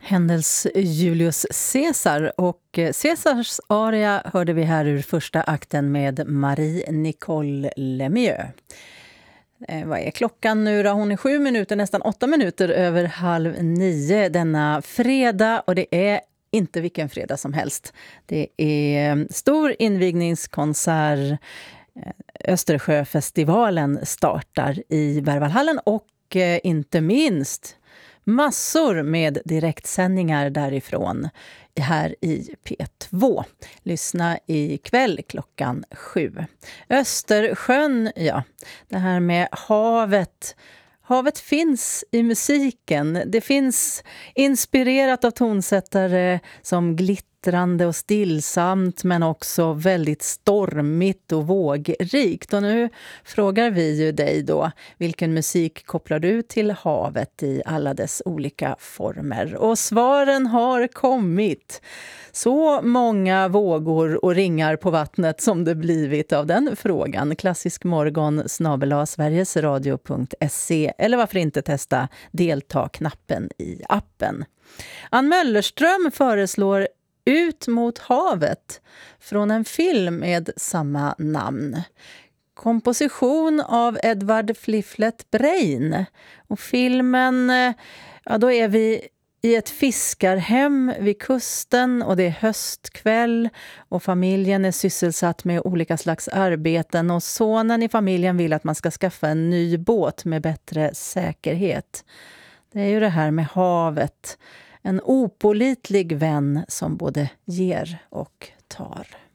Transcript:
Händels Julius Caesar, och Caesars aria hörde vi här ur första akten med Marie-Nicole Lemieux. Vad är klockan nu då? Hon är 7 minuter, nästan 8 minuter över 8:30 denna fredag, och det är inte vilken fredag som helst. Det är stor invigningskonsert. Östersjöfestivalen startar i Berwaldhallen, och inte minst massor med direktsändningar därifrån här i P2. Lyssna ikväll klockan 7. Östersjön, ja, det här med havet. Havet finns i musiken. Det finns inspirerat av tonsättare som glittrande och stillsamt, men också väldigt stormigt och vågrikt. Och nu frågar vi ju dig då, vilken musik kopplar du till havet i alla dess olika former? Och svaren har kommit. Så många vågor och ringar på vattnet som det blivit av den frågan. klassiskmorgon@sverigesradio.se, eller varför inte testa delta-knappen i appen. Ann Möllerström föreslår Ut mot havet från en film med samma namn. Komposition av Edvard Flifflet Brain. Och filmen, ja, då är vi i ett fiskarhem vid kusten, och det är höstkväll och familjen är sysselsatt med olika slags arbeten, och sonen i familjen vill att man ska skaffa en ny båt med bättre säkerhet. Det är ju det här med havet, en opålitlig vän som både ger och tar.